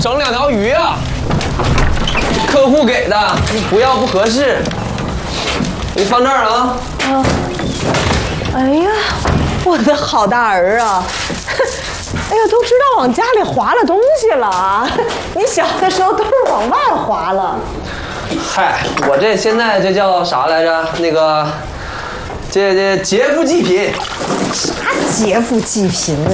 整2条鱼啊，客户给的，不要不合适。你放这儿啊。 啊！哎呀，我的好大儿啊！哎呀，都知道往家里划了东西了啊！你小的时候都是往外划了。 嗨，我这现在这叫啥来着？那个，这劫富济贫。 啥劫富济贫呢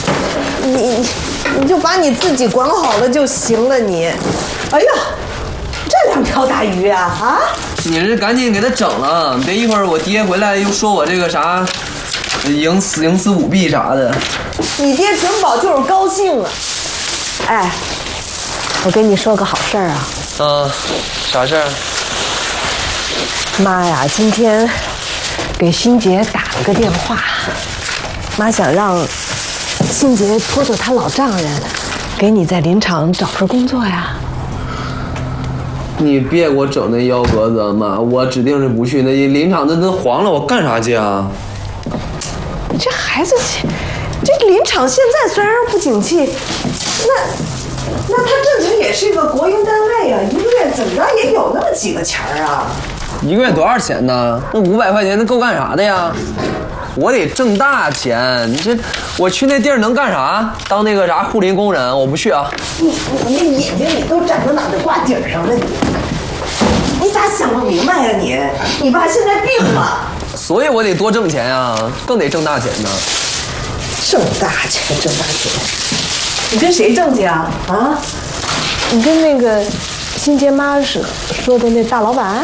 你就把你自己管好了就行了你。哎呀，这2条大鱼啊啊！ 你这赶紧给他整了，别一会儿我爹回来又说我这个啥，营私舞弊啥的。 你爹准保就是高兴啊！哎，我跟你说个好事儿啊。 啥事儿？ 妈呀，今天给欣姐打了个电话，妈想让欣姐托她老丈人，给你在林场找份工作呀。 你别给我整那幺蛾子妈，我指定是不去。那林场那黄了，我干啥去啊？ 你这孩子，这林场现在虽然不景气，那他正经也是一个国营单位啊，一个月怎么着也有那么几个钱儿啊。 一个月多少钱呢？那500块钱，那够干啥的呀？我得挣大钱。你这，我去那地儿能干啥？当那个啥护林工人？我不去啊！ 你那眼睛你都长到脑袋瓜顶上了，你咋想不明白呀你爸现在病了， 所以我得多挣钱呀，更得挣大钱呢。 挣大钱。你跟谁挣去啊？啊？你跟那个欣姐妈说的那大老板？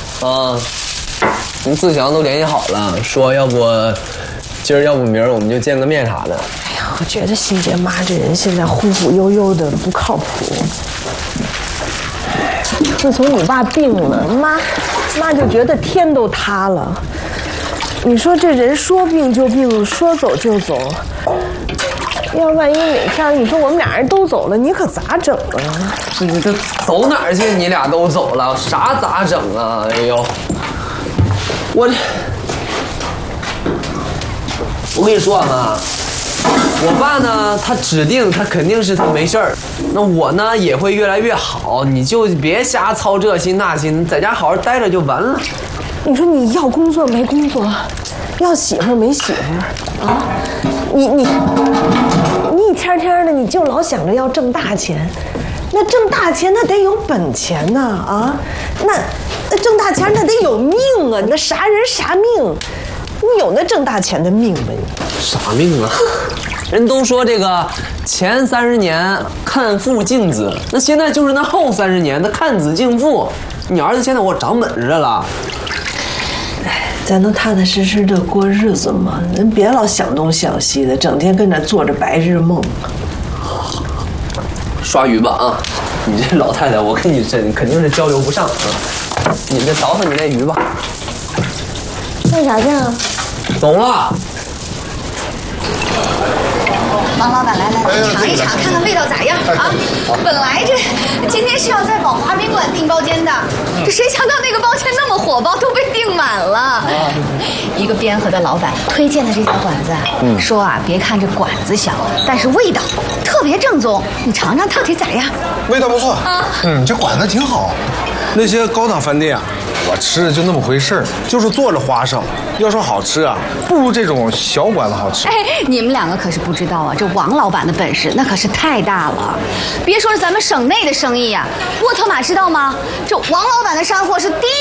跟自强都联系好了，说要不今儿要不明儿我们就见个面啥的。 哎呀，我觉得欣姐妈这人现在忽忽悠悠的不靠谱。自从你爸病了，妈就觉得天都塌了。你说这人说病就病，说走就走。要万一哪天你说我们俩人都走了，你可咋整啊？ 你这走哪儿去？你俩都走了，啥咋整啊？哎呦，我跟你说啊妈，我爸呢，他指定他肯定是他没事儿，那我呢也会越来越好，你就别瞎操这心那心，在家好好待着就完了。 你说你要工作没工作，要媳妇没媳妇啊？你一天天的你就老想着要挣大钱，那挣大钱那得有本钱呐啊！那挣大钱那得有命啊！那啥人啥命，你有那挣大钱的命吗？ 啥命啊？人都说这个前30年看父敬子，那现在就是那后30年的看子敬父。你儿子现在我长本事了。 咱能踏踏实实的过日子吗？咱别老想东想西的，整天跟那做着白日梦。 刷鱼吧啊！你这老太太，我跟你真肯定是交流不上啊！你这倒腾你那鱼吧。 干啥去啊？ 走了。 王老板，来尝一尝，看看味道咋样啊？本来今天是要在宝华宾馆订包间的，这谁想到那个包间那么火爆，都被订满了。一个边河的老板推荐的这家馆子，说啊，别看这馆子小，但是味道特别正宗，你尝尝到底咋样？ 味道不错啊，这馆子挺好。那些高档饭店啊，我吃的就那么回事儿，就是做着花哨。要说好吃啊，不如这种小馆子好吃。 哎，你们两个可是不知道啊，这王老板的本事那可是太大了。别说是咱们省内的生意呀，沃特玛知道吗？这王老板的山货是第